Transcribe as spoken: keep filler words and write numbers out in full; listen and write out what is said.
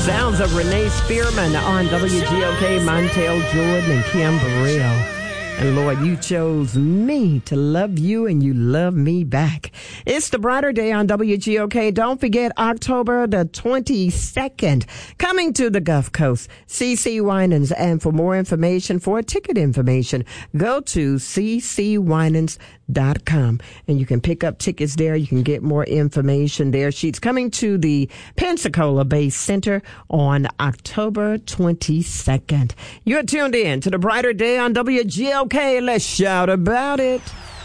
Sounds of Renee Spearman on W G O K, Montel Jordan and Kim Burrell. And Lord, you chose me to love you and you love me back. It's the brighter day on W G O K. Don't forget October the twenty-second. Coming to the Gulf Coast, C C Winans. And for more information, for ticket information, go to c c winans dot com. And you can pick up tickets there. You can get more information there. She's coming to the Pensacola Bay Center on October twenty-second. You're tuned in to the brighter day on W G O K. Let's shout about it.